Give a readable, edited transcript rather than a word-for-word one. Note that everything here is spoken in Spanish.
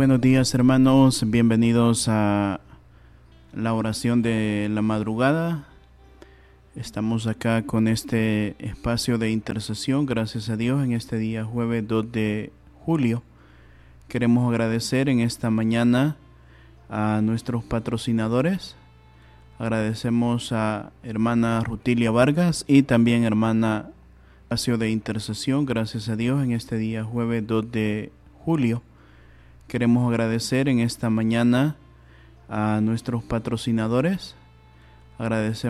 Buenos días, hermanos, bienvenidos a la oración de la madrugada. Estamos acá con este espacio de intercesión, gracias a Dios, en este día jueves 2 de julio. Queremos agradecer en esta mañana a nuestros patrocinadores. Agradecemos a hermana Rutilia Vargas y también hermana espacio de intercesión, gracias a Dios, en este día jueves 2 de julio. Queremos agradecer en esta mañana a nuestros patrocinadores. Agradecemos